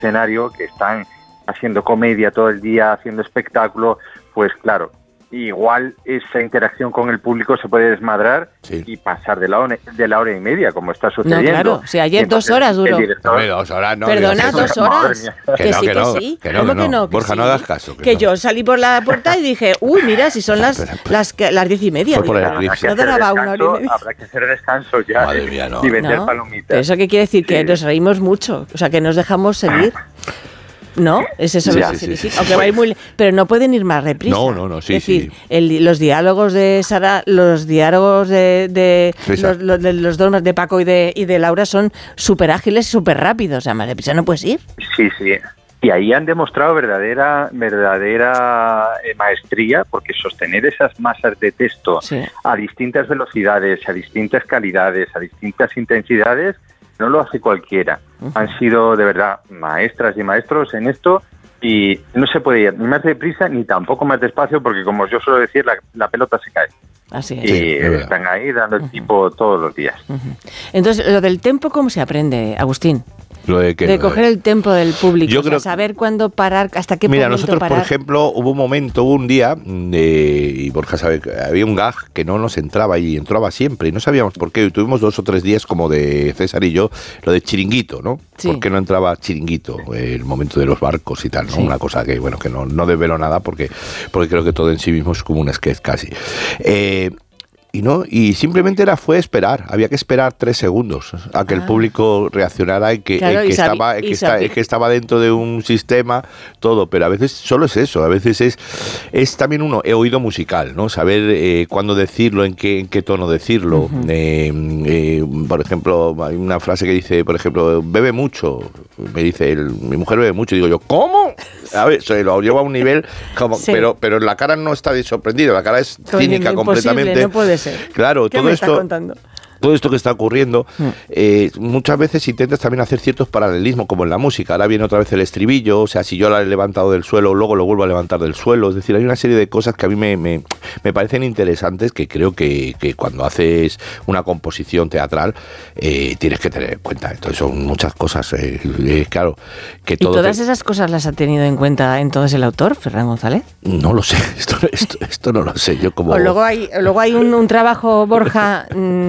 escenario, que están haciendo comedia todo el día, haciendo espectáculo, pues claro, igual esa interacción con el público se puede desmadrar y pasar de la hora y media, como está sucediendo. No, claro, si ayer entonces, 2 horas duró. Director, 2 horas, no. Perdona, 2 horas. Que sí, que sí. ¿Cómo que no? Borja, no hagas caso. Que yo salí por la puerta y dije, uy, mira, si son las 10:30. No duraba 1 hora y media. Habrá que hacer descanso ya. Madre mía, no. Y vender palomitas. ¿Pero eso qué quiere decir? Que nos reímos mucho. O sea, que nos dejamos seguir. ¿No? Es eso lo que significa. Aunque va a ir muy... Pero no pueden ir más reprisa. No, sí, es decir, los diálogos de Sara, los diálogos de los dos de Paco y de Laura son súper ágiles y súper rápidos. O sea, más reprisa no puedes ir. Sí. Y ahí han demostrado verdadera maestría, porque sostener esas masas de texto a distintas velocidades, a distintas calidades, a distintas intensidades, no lo hace cualquiera. Han sido de verdad maestras y maestros en esto y no se puede ir ni más deprisa ni tampoco más despacio porque, como yo suelo decir, la pelota se cae. Así es. Y están ahí dando el tipo todos los días. Entonces, lo del tempo, ¿cómo se aprende, Agustín? De coger el tempo del público, yo creo, saber cuándo parar, hasta qué momento parar. Mira, nosotros, por ejemplo, hubo un día, y Borja sabe, había un gag que no nos entraba y entraba siempre, y no sabíamos por qué, y tuvimos 2 o 3 días como de César y yo, lo de chiringuito, ¿no? Sí. ¿Por qué no entraba chiringuito? El momento de los barcos y tal, ¿no? Sí. Una cosa que, bueno, que no desvelo nada porque creo que todo en sí mismo es como un sketch casi. Y simplemente fue esperar, había que esperar 3 segundos a que el público reaccionara y que estaba dentro de un sistema, todo, pero a veces solo es eso, a veces es también he oído musical, ¿no? Saber cuándo decirlo, en qué tono decirlo. Por ejemplo, hay una frase que dice, por ejemplo, bebe mucho, me dice mi mujer bebe mucho, y digo yo, ¿cómo? A ver, se lo lleva a un nivel como, pero la cara no está sorprendida, la cara es cínica completamente. No puede ser. Claro, ¿Qué me estás contando? Todo esto que está ocurriendo, muchas veces intentas también hacer ciertos paralelismos, como en la música. Ahora viene otra vez el estribillo, o sea, si yo la he levantado del suelo, luego lo vuelvo a levantar del suelo. Es decir, hay una serie de cosas que a mí me parecen interesantes, que creo que cuando haces una composición teatral tienes que tener en cuenta. Entonces son muchas cosas, claro. Que todo. ¿Y todas esas cosas las ha tenido en cuenta entonces el autor, Ferran González? No lo sé, esto no lo sé. Yo como... O luego hay un trabajo, Borja...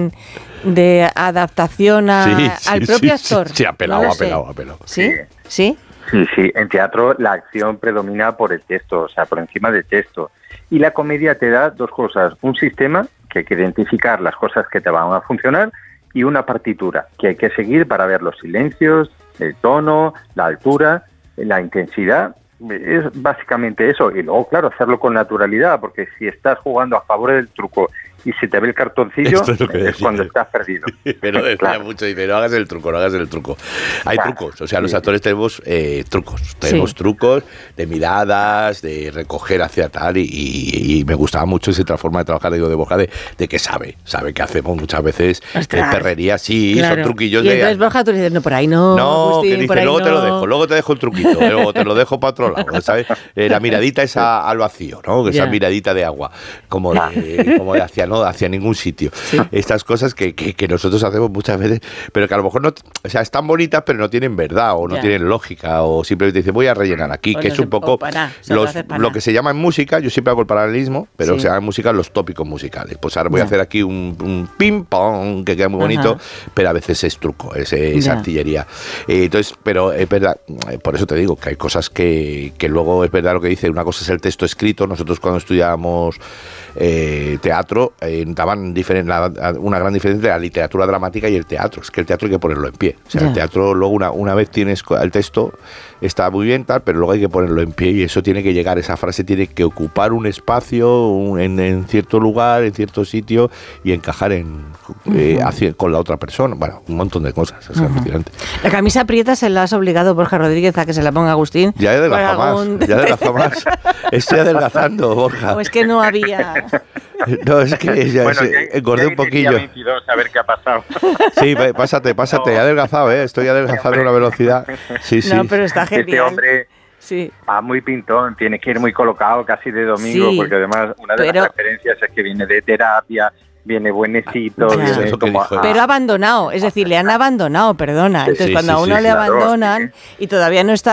de adaptación al propio actor. Sí, apelado. ¿Sí? Sí, en teatro la acción predomina por el texto, o sea, por encima del texto. Y la comedia te da 2 cosas, un sistema, que hay que identificar las cosas que te van a funcionar, y una partitura, que hay que seguir para ver los silencios, el tono, la altura, la intensidad. Es básicamente eso. Y luego, claro, hacerlo con naturalidad, porque si estás jugando a favor del truco y se te ve el cartoncillo, es cuando estás perdido. Pero decía mucho, dice, no hagas el truco. Hay trucos, o sea, los actores tenemos trucos. Tenemos trucos de miradas, de recoger hacia tal, y me gustaba mucho esa forma de trabajar, digo, de Borja, de que sabe que hacemos muchas veces perrería, claro. Son truquillos. Y entonces Borja, tú le dices, no, por ahí no. No, Agustín, que dice, luego te dejo el truquito, luego te lo dejo para otro lado, ¿sabes? La miradita esa al vacío, ¿no? Esa miradita de agua, como de hacia ningún sitio. Sí. Estas cosas que nosotros hacemos muchas veces, pero que a lo mejor no, o sea, están bonitas, pero no tienen verdad o no tienen lógica, o simplemente dicen, voy a rellenar aquí, que es un poco lo que se llama en música, yo siempre hago el paralelismo, pero se llama en música los tópicos musicales. Pues ahora voy a hacer aquí un ping-pong que queda muy bonito, pero a veces es truco, es artillería. Entonces, pero es verdad, por eso te digo que hay cosas que luego es verdad lo que dice, una cosa es el texto escrito. Nosotros cuando estudiábamos teatro, daban una gran diferencia entre la literatura dramática y el teatro. Es que el teatro hay que ponerlo en pie. O sea, el teatro luego una vez tienes el texto, está muy bien tal, pero luego hay que ponerlo en pie, y eso tiene que llegar, esa frase tiene que ocupar un espacio en cierto lugar, en cierto sitio, y encajar con la otra persona. Bueno, un montón de cosas. Es alucinante. La camisa prieta se la has obligado, Borja Rodríguez, a que se la ponga Agustín. Ya he adelgazado más. Estoy adelgazando, Borja. O es que no había... No, es que ya engordé un poquillo. 22, a ver qué ha pasado. Sí, pásate, he adelgazado, estoy adelgazando a una velocidad. Sí. No, pero está genial. Este hombre muy pintón, tiene que ir muy colocado casi de domingo, porque además una de las referencias es que viene de terapia, viene buenecito, viene como... Pero abandonado, es decir, le han abandonado, perdona. Entonces, cuando a uno le abandonan y todavía no está